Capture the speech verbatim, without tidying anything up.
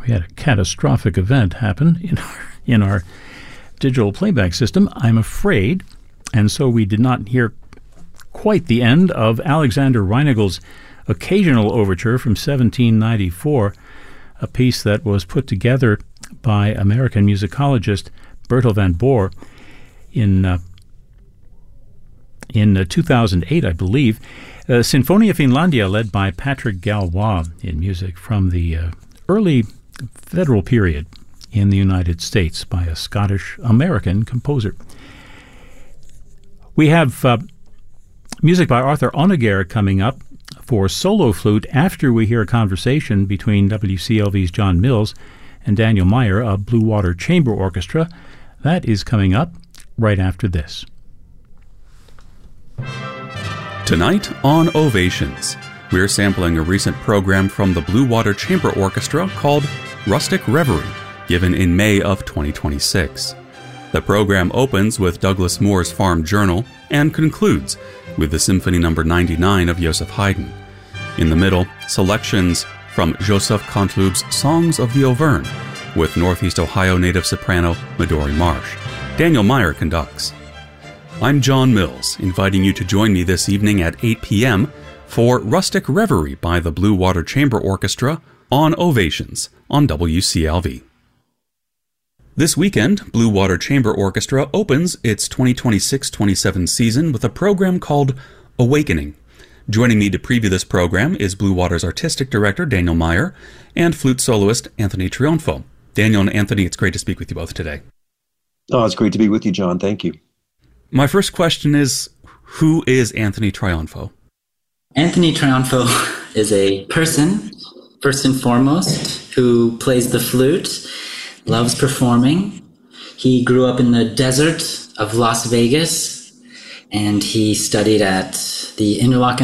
We had a catastrophic event happen in our, in our digital playback system, I'm afraid, and so we did not hear quite the end of Alexander Reinagel's Occasional Overture from seventeen ninety-four, a piece that was put together by American musicologist Bertel van Boer in uh, in uh, two thousand eight, I believe. Uh, Sinfonia Finlandia, led by Patrick Galois in music from the uh, early federal period in the United States by a Scottish-American composer. We have uh, music by Arthur Honegger coming up for solo flute after we hear a conversation between W C L V's John Mills and Daniel Meyer of Blue Water Chamber Orchestra. That is coming up right after this. Tonight on Ovations, we're sampling a recent program from the Blue Water Chamber Orchestra called Rustic Reverie, given in May of twenty twenty-six. The program opens with Douglas Moore's Farm Journal and concludes with the Symphony Number ninety-nine of Joseph Haydn. In the middle, selections from Joseph Kontlub's Songs of the Auvergne with Northeast Ohio native soprano Midori Marsh. Daniel Meyer conducts. I'm John Mills, inviting you to join me this evening at eight p.m. for Rustic Reverie by the Blue Water Chamber Orchestra on Ovations on W C L V. This weekend, Blue Water Chamber Orchestra opens its twenty twenty-six twenty-seven season with a program called Awakening. Joining me to preview this program is Blue Water's artistic director, Daniel Meyer, and flute soloist, Anthony Trionfo. Daniel and Anthony, it's great to speak with you both today. Oh, it's great to be with you, John. Thank you. My first question is, who is Anthony Trionfo? Anthony Trionfo is a person, first and foremost, who plays the flute, loves performing. He grew up in the desert of Las Vegas, and he studied at the Interlochen